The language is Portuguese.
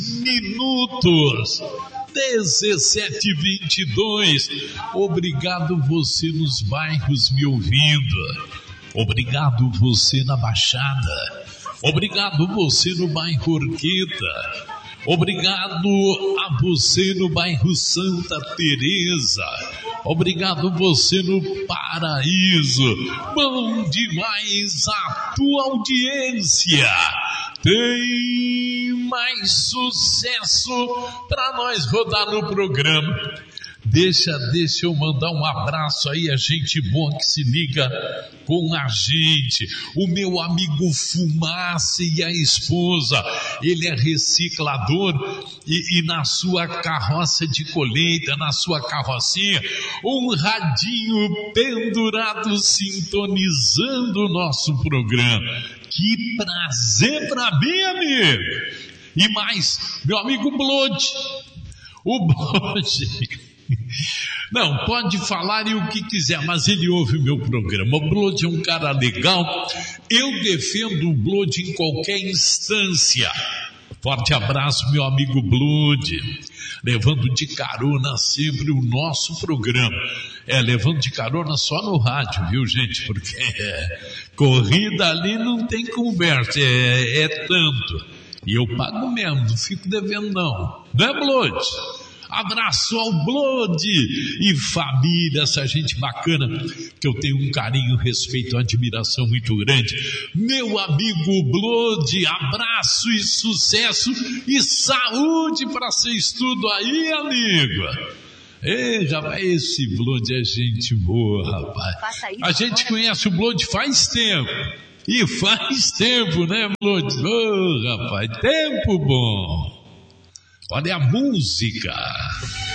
minutos. 17h22. Obrigado você nos bairros me ouvindo. Obrigado você na Baixada. Obrigado você no bairro Orqueta. Obrigado a você no bairro Santa Teresa. Obrigado você no Paraíso. Bom demais a tua audiência. Tem mais sucesso para nós rodar no programa. Deixa eu mandar um abraço aí a gente boa que se liga com a gente. O meu amigo Fumaça e a esposa, ele é reciclador e na sua carroça de colheita, na sua carrocinha, um radinho pendurado sintonizando o nosso programa. Que prazer para mim, amigo! E mais, meu amigo Blood. O Blood... Não, pode falar o que quiser, mas ele ouve o meu programa. O Blood é um cara legal. Eu defendo o Blood em qualquer instância. Forte abraço, meu amigo Blood. Levando de carona sempre o nosso programa. Levando de carona só no rádio, viu, gente? Porque corrida ali não tem conversa, é tanto. E eu pago mesmo, não fico devendo não. Não é, Blood? Abraço ao Blood e família, essa gente bacana que eu tenho um carinho, respeito, admiração muito grande. Meu amigo Blood, abraço e sucesso e saúde para vocês tudo aí, amigo. Ei, rapaz, esse Blood é gente boa, rapaz. A gente conhece o Blood faz tempo. E faz tempo, né, Blood? Rapaz, tempo bom. Olha a música.